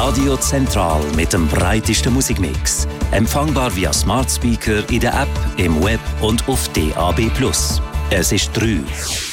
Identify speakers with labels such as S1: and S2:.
S1: Radio Zentral mit dem breitesten Musikmix. Empfangbar via Smart Speaker in der App, im Web und auf DAB+. Es ist 3.